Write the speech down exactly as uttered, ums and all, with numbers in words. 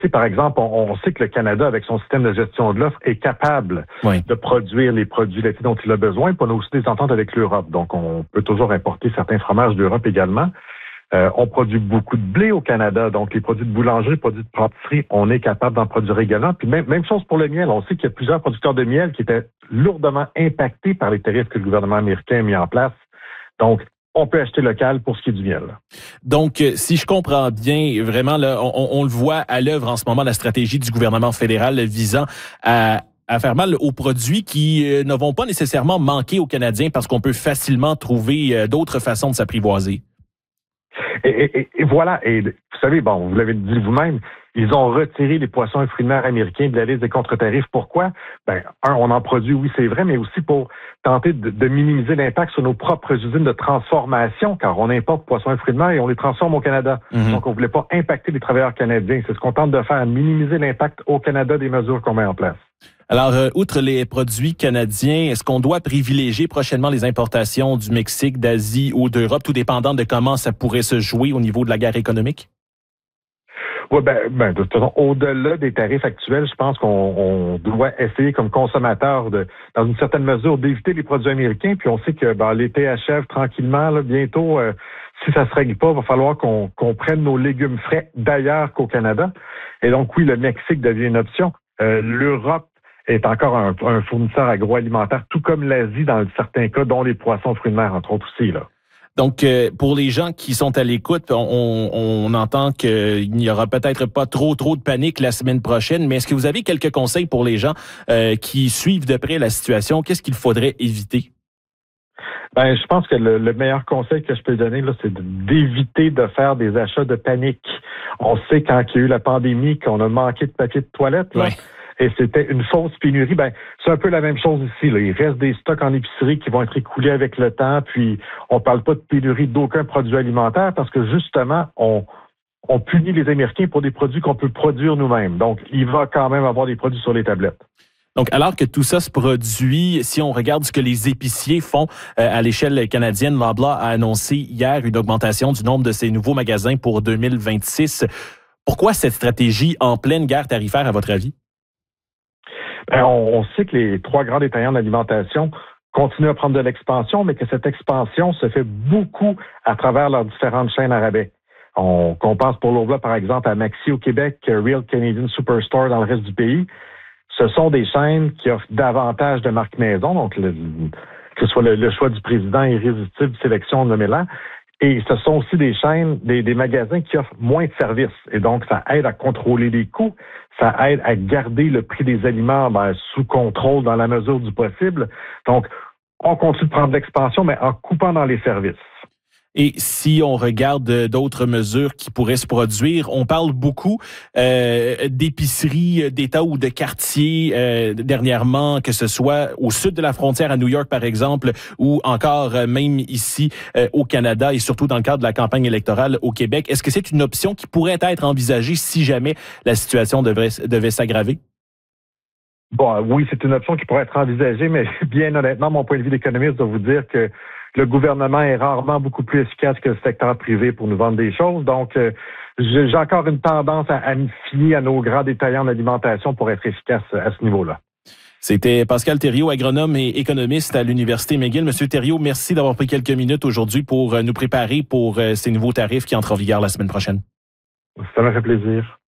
Tu sais, par exemple, on, on sait que le Canada, avec son système de gestion de l'offre, est capable oui. de produire les produits laitiers dont il a besoin. Puis on a aussi des ententes avec l'Europe. Donc, on peut toujours importer certains fromages d'Europe également. Euh, on produit beaucoup de blé au Canada. Donc, les produits de boulangerie, les produits de pâtisserie, on est capable d'en produire également. Puis même, même chose pour le miel. On sait qu'il y a plusieurs producteurs de miel qui étaient lourdement impactés par les tarifs que le gouvernement américain a mis en place. Donc, on peut acheter local pour ce qui est du miel. Donc, si je comprends bien, vraiment, là, on, on le voit à l'œuvre en ce moment, la stratégie du gouvernement fédéral visant à, à faire mal aux produits qui euh, ne vont pas nécessairement manquer aux Canadiens parce qu'on peut facilement trouver euh, d'autres façons de s'apprivoiser. Et, et, et voilà. Et vous savez, bon, vous l'avez dit vous-même, ils ont retiré les poissons et fruits de mer américains de la liste des contre-tarifs. Pourquoi? Ben, un, on en produit, oui, c'est vrai, mais aussi pour tenter de, de minimiser l'impact sur nos propres usines de transformation, car on importe poissons et fruits de mer et on les transforme au Canada. Mm-hmm. Donc, on voulait pas impacter les travailleurs canadiens. C'est ce qu'on tente de faire, minimiser l'impact au Canada des mesures qu'on met en place. Alors, euh, outre les produits canadiens, est-ce qu'on doit privilégier prochainement les importations du Mexique, d'Asie ou d'Europe, tout dépendant de comment ça pourrait se jouer au niveau de la guerre économique? Oui, ben, ben, de toute façon, au-delà des tarifs actuels, je pense qu'on on doit essayer comme consommateur, de, dans une certaine mesure, d'éviter les produits américains. Puis on sait que ben, l'été achève tranquillement, là, bientôt. Euh, si ça se règle pas, il va falloir qu'on, qu'on prenne nos légumes frais d'ailleurs qu'au Canada. Et donc, oui, le Mexique devient une option. Euh, L'Europe est encore un, un fournisseur agroalimentaire, tout comme l'Asie dans certains cas, dont les poissons, fruits de mer, entre autres aussi, là. Donc, euh, pour les gens qui sont à l'écoute, on, on entend qu'il n'y aura peut-être pas trop trop de panique la semaine prochaine, mais est-ce que vous avez quelques conseils pour les gens euh, qui suivent de près la situation? Qu'est-ce qu'il faudrait éviter? Ben, je pense que le, le meilleur conseil que je peux donner, là, c'est de, d'éviter de faire des achats de panique. On sait quand il y a eu la pandémie qu'on a manqué de papier de toilette, là. Oui. Et c'était une fausse pénurie. Ben, c'est un peu la même chose ici, là. Il reste des stocks en épicerie qui vont être écoulés avec le temps, puis on parle pas de pénurie d'aucun produit alimentaire parce que justement, on, on punit les Américains pour des produits qu'on peut produire nous-mêmes. Donc, il va quand même avoir des produits sur les tablettes. Donc, alors que tout ça se produit, si on regarde ce que les épiciers font euh, à l'échelle canadienne, Loblaw a annoncé hier une augmentation du nombre de ses nouveaux magasins pour deux mille vingt-six. Pourquoi cette stratégie en pleine guerre tarifaire, à votre avis? Ben, on, on sait que les trois grands détaillants d'alimentation continuent à prendre de l'expansion, mais que cette expansion se fait beaucoup à travers leurs différentes chaînes à rabais. On, qu'on pense pour Loblaw, par exemple, à Maxi au Québec, Real Canadian Superstore dans le reste du pays. Ce sont des chaînes qui offrent davantage de marques maison, donc le, que ce soit le, le choix du président irrésistible, sélection, nommez-la. Et ce sont aussi des chaînes, des, des magasins qui offrent moins de services. Et donc, ça aide à contrôler les coûts, ça aide à garder le prix des aliments ben, sous contrôle dans la mesure du possible. Donc, on continue de prendre de l'expansion, mais en coupant dans les services. Et si on regarde d'autres mesures qui pourraient se produire, on parle beaucoup euh, d'épiceries d'État ou de quartiers euh, dernièrement, que ce soit au sud de la frontière à New York, par exemple, ou encore euh, même ici euh, au Canada et surtout dans le cadre de la campagne électorale au Québec. Est-ce que c'est une option qui pourrait être envisagée si jamais la situation devrait, devait s'aggraver? Bon, oui, c'est une option qui pourrait être envisagée, mais bien honnêtement, mon point de vue d'économiste doit vous dire que le gouvernement est rarement beaucoup plus efficace que le secteur privé pour nous vendre des choses. Donc, euh, j'ai encore une tendance à, à me fier à nos grands détaillants d'alimentation pour être efficace à ce niveau-là. C'était Pascal Thériault, agronome et économiste à l'Université McGill. Monsieur Thériault, merci d'avoir pris quelques minutes aujourd'hui pour nous préparer pour ces nouveaux tarifs qui entrent en vigueur la semaine prochaine. Ça m'a fait plaisir.